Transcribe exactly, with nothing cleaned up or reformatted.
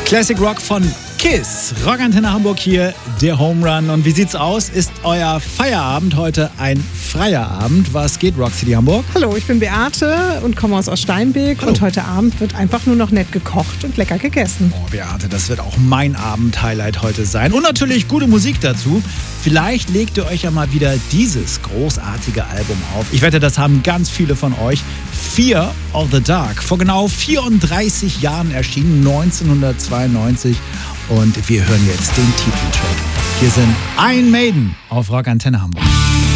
Classic Rock von Kiss. Rockantenne Hamburg hier, der Home Run. Und wie sieht's aus? Ist euer Feierabend heute ein freier Abend? Was geht, Rock City Hamburg? Hallo, ich bin Beate und komme aus Oststeinbeek. Hallo. Und heute Abend wird einfach nur noch nett gekocht und lecker gegessen. Oh, Beate, das wird auch mein Abend-Highlight heute sein. Und natürlich gute Musik dazu. Vielleicht legt ihr euch ja mal wieder dieses großartige Album auf. Ich wette, das haben ganz viele von euch. Fear of the Dark. Vor genau vierunddreißig Jahren erschienen, neunzehnhundertzweiundneunzig. Und wir hören jetzt den Titeltrack. Hier sind Iron Maiden auf Rockantenne Hamburg.